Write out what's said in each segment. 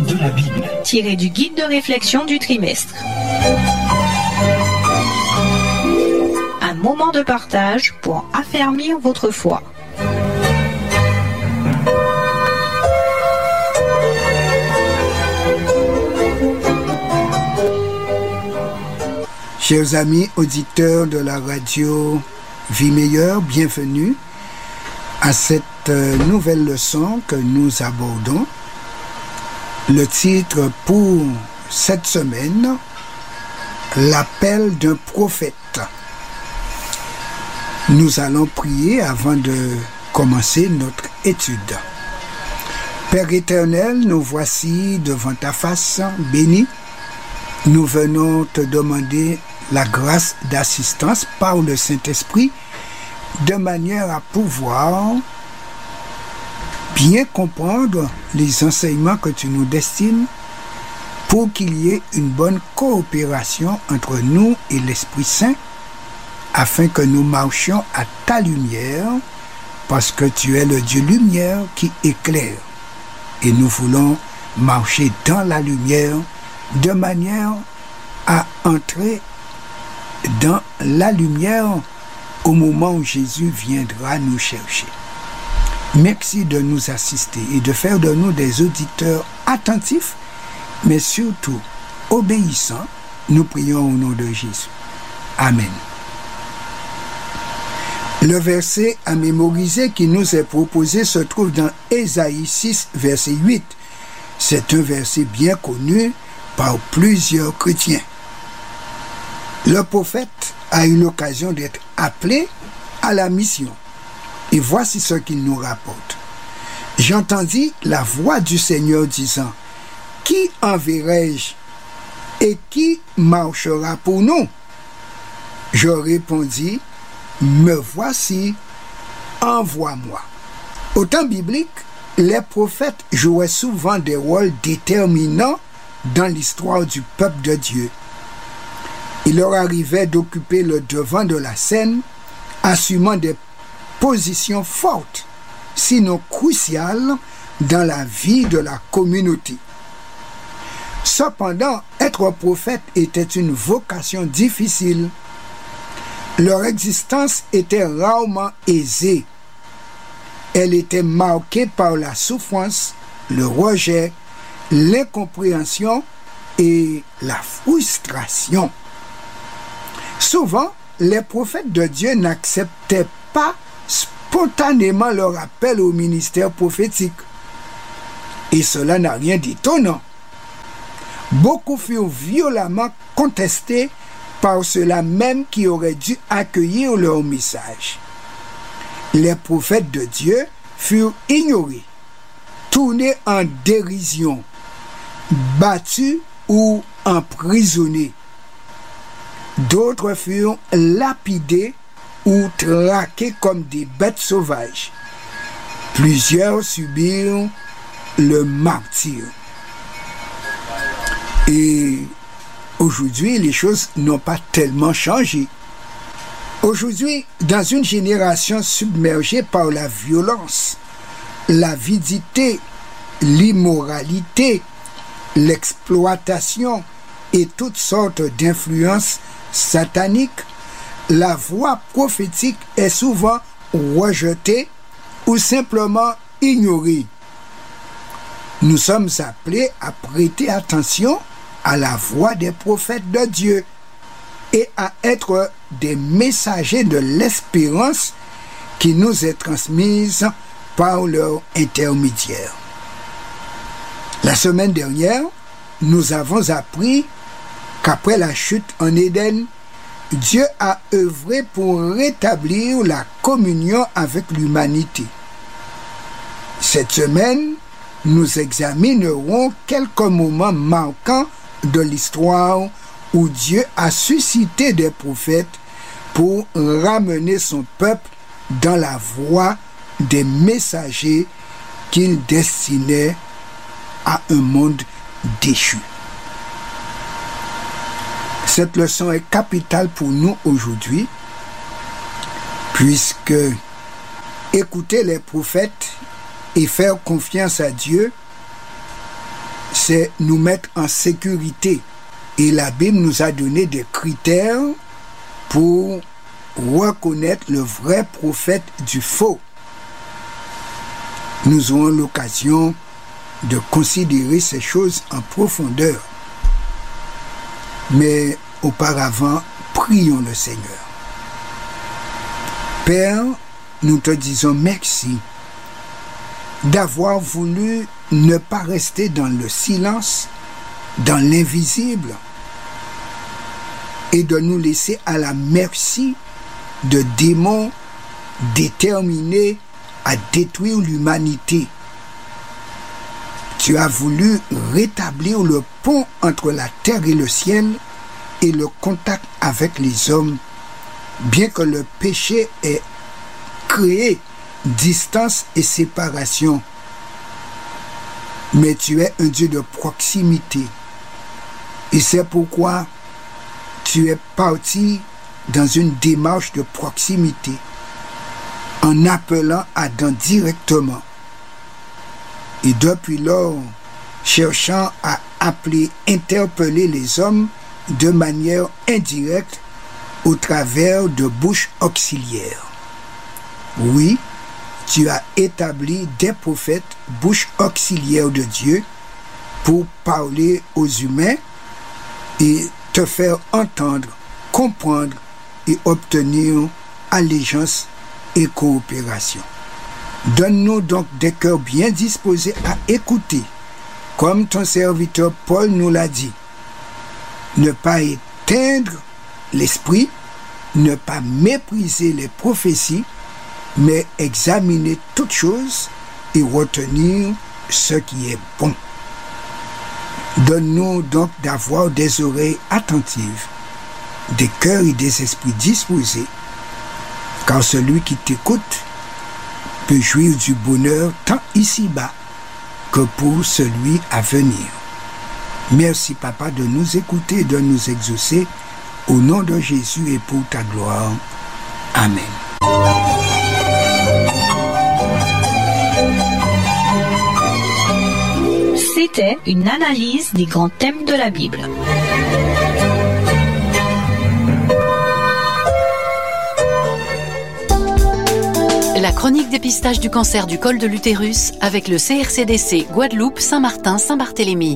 de la Bible. Tiré du guide de réflexion du trimestre. Un moment de partage pour affermir votre foi. Chers amis auditeurs de la radio Vie Meilleure, bienvenue à cette nouvelle leçon que nous abordons. Le titre pour cette semaine, l'appel d'un prophète. Nous allons prier avant de commencer notre étude. Père éternel, nous voici devant ta face bénie. Nous venons te demander la grâce d'assistance par le Saint-Esprit de manière à pouvoir bien comprendre les enseignements que tu nous destines pour qu'il y ait une bonne coopération entre nous et l'Esprit Saint afin que nous marchions à ta lumière parce que tu es le Dieu lumière qui éclaire et nous voulons marcher dans la lumière de manière à entrer dans la lumière au moment où Jésus viendra nous chercher. Merci de nous assister et de faire de nous des auditeurs attentifs, mais surtout obéissants. Nous prions au nom de Jésus. Amen. Le verset à mémoriser qui nous est proposé se trouve dans Ésaïe 6, verset 8. C'est un verset bien connu par plusieurs chrétiens. Le prophète a eu l'occasion d'être appelé à la mission. Et voici ce qu'il nous rapporte. J'entendis la voix du Seigneur disant, « Qui enverrai-je et qui marchera pour nous ?» Je répondis, « Me voici, envoie-moi. » Au temps biblique, les prophètes jouaient souvent des rôles déterminants dans l'histoire du peuple de Dieu. Il leur arrivait d'occuper le devant de la scène, assumant des positions fortes, sinon cruciales, dans la vie de la communauté. Cependant, être prophète était une vocation difficile. Leur existence était rarement aisée. Elle était marquée par la souffrance, le rejet, l'incompréhension et la frustration. Souvent, les prophètes de Dieu n'acceptaient pas spontanément leur appel au ministère prophétique. Et cela n'a rien d'étonnant. Beaucoup furent violemment contestés par ceux-là même qui auraient dû accueillir leur message. Les prophètes de Dieu furent ignorés, tournés en dérision, battus ou emprisonnés. D'autres furent lapidés ou traqués comme des bêtes sauvages. Plusieurs subirent le martyre. Et aujourd'hui, les choses n'ont pas tellement changé. Aujourd'hui, dans une génération submergée par la violence, l'avidité, l'immoralité, l'exploitation et toutes sortes d'influences sataniques, la voix prophétique est souvent rejetée ou simplement ignorée. Nous sommes appelés à prêter attention à la voix des prophètes de Dieu et à être des messagers de l'espérance qui nous est transmise par leur intermédiaire. La semaine dernière, nous avons appris qu'après la chute en Éden, Dieu a œuvré pour rétablir la communion avec l'humanité. Cette semaine, nous examinerons quelques moments marquants de l'histoire où Dieu a suscité des prophètes pour ramener son peuple dans la voie des messagers qu'il destinait à un monde déchu. Cette leçon est capitale pour nous aujourd'hui, puisque écouter les prophètes et faire confiance à Dieu, c'est nous mettre en sécurité. Et la Bible nous a donné des critères pour reconnaître le vrai prophète du faux. Nous aurons l'occasion de considérer ces choses en profondeur. Mais auparavant, prions le Seigneur. Père, nous te disons merci d'avoir voulu ne pas rester dans le silence, dans l'invisible, et de nous laisser à la merci de démons déterminés à détruire l'humanité. Tu as voulu rétablir le pont entre la terre et le ciel et le contact avec les hommes, bien que le péché ait créé distance et séparation. Mais tu es un Dieu de proximité. Et c'est pourquoi tu es parti dans une démarche de proximité en appelant Adam directement. Et depuis lors, cherchant à appeler, interpeller les hommes de manière indirecte au travers de bouches auxiliaires. Oui, tu as établi des prophètes, bouches auxiliaires de Dieu, pour parler aux humains et te faire entendre, comprendre et obtenir allégeance et coopération. Donne-nous donc des cœurs bien disposés à écouter, comme ton serviteur Paul nous l'a dit. Ne pas éteindre l'esprit, ne pas mépriser les prophéties, mais examiner toutes choses et retenir ce qui est bon. Donne-nous donc d'avoir des oreilles attentives, des cœurs et des esprits disposés, car celui qui t'écoute peut jouir du bonheur tant ici-bas que pour celui à venir. Merci, Papa, de nous écouter et de nous exaucer. Au nom de Jésus et pour ta gloire. Amen. C'était une analyse des grands thèmes de la Bible. La chronique dépistage du cancer du col de l'utérus avec le CRCDC Guadeloupe, Saint-Martin, Saint-Barthélemy.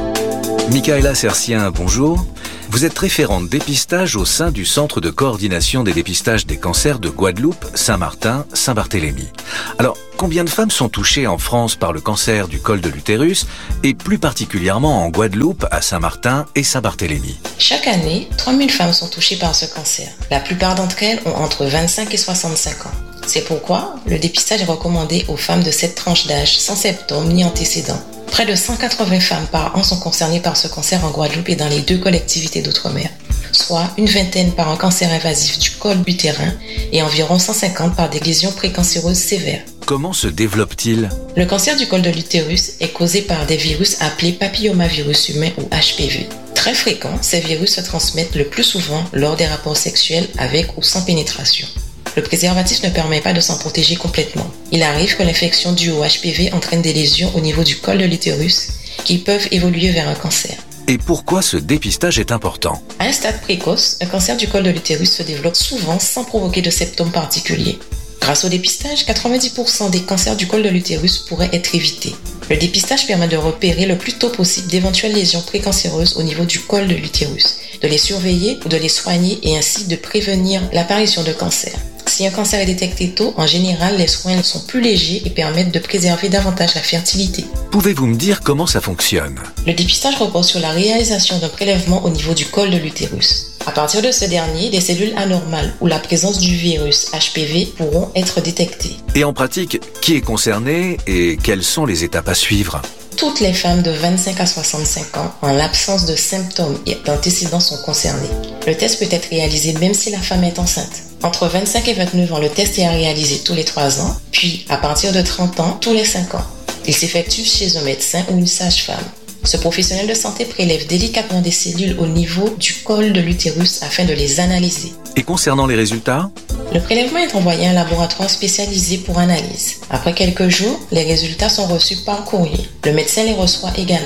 Michaela Sercien, bonjour. Vous êtes référente dépistage au sein du Centre de coordination des dépistages des cancers de Guadeloupe, Saint-Martin, Saint-Barthélemy. Alors, combien de femmes sont touchées en France par le cancer du col de l'utérus et plus particulièrement en Guadeloupe, à Saint-Martin et Saint-Barthélemy? Chaque année, 3000 femmes sont touchées par ce cancer. La plupart d'entre elles ont entre 25 et 65 ans. C'est pourquoi le dépistage est recommandé aux femmes de cette tranche d'âge sans symptômes ni antécédents. Près de 180 femmes par an sont concernées par ce cancer en Guadeloupe et dans les 2 collectivités d'outre-mer, soit une vingtaine par un cancer invasif du col utérin et environ 150 par des lésions précancéreuses sévères. Comment se développe-t-il? Le cancer du col de l'utérus est causé par des virus appelés papillomavirus humain ou HPV. Très fréquents, ces virus se transmettent le plus souvent lors des rapports sexuels avec ou sans pénétration. Le préservatif ne permet pas de s'en protéger complètement. Il arrive que l'infection due au HPV entraîne des lésions au niveau du col de l'utérus qui peuvent évoluer vers un cancer. Et pourquoi ce dépistage est important? À un stade précoce, un cancer du col de l'utérus se développe souvent sans provoquer de symptômes particuliers. Grâce au dépistage, 90% des cancers du col de l'utérus pourraient être évités. Le dépistage permet de repérer le plus tôt possible d'éventuelles lésions précancéreuses au niveau du col de l'utérus, de les surveiller ou de les soigner et ainsi de prévenir l'apparition de cancer. Si un cancer est détecté tôt, en général, les soins sont plus légers et permettent de préserver davantage la fertilité. Pouvez-vous me dire comment ça fonctionne? Le dépistage repose sur la réalisation d'un prélèvement au niveau du col de l'utérus. À partir de ce dernier, des cellules anormales ou la présence du virus HPV pourront être détectées. Et en pratique, qui est concerné et quelles sont les étapes à suivre? Toutes les femmes de 25 à 65 ans, en l'absence de symptômes et d'antécédents, sont concernées. Le test peut être réalisé même si la femme est enceinte. Entre 25 et 29 ans, le test est à réaliser tous les 3 ans, puis à partir de 30 ans, tous les 5 ans. Il s'effectue chez un médecin ou une sage-femme. Ce professionnel de santé prélève délicatement des cellules au niveau du col de l'utérus afin de les analyser. Et concernant les résultats? Le prélèvement est envoyé à un laboratoire spécialisé pour analyse. Après quelques jours, les résultats sont reçus par courrier. Le médecin les reçoit également.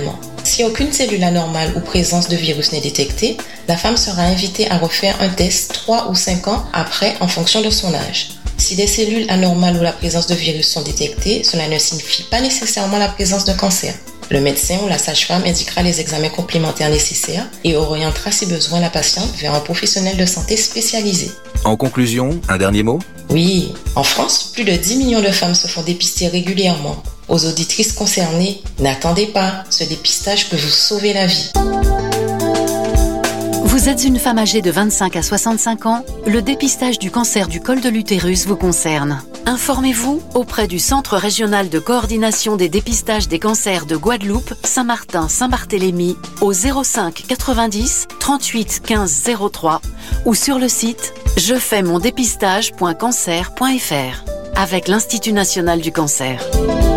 Si aucune cellule anormale ou présence de virus n'est détectée, la femme sera invitée à refaire un test 3 ou 5 ans après en fonction de son âge. Si des cellules anormales ou la présence de virus sont détectées, cela ne signifie pas nécessairement la présence de cancer. Le médecin ou la sage-femme indiquera les examens complémentaires nécessaires et orientera si besoin la patiente vers un professionnel de santé spécialisé. En conclusion, un dernier mot ? Oui, en France, plus de 10 millions de femmes se font dépister régulièrement. Aux auditrices concernées, n'attendez pas, ce dépistage peut vous sauver la vie. Vous êtes une femme âgée de 25 à 65 ans, le dépistage du cancer du col de l'utérus vous concerne. Informez-vous auprès du Centre régional de coordination des dépistages des cancers de Guadeloupe, Saint-Martin, Saint-Barthélemy au 05 90 38 15 03 ou sur le site jefaismondépistage.cancer.fr avec l'Institut national du cancer.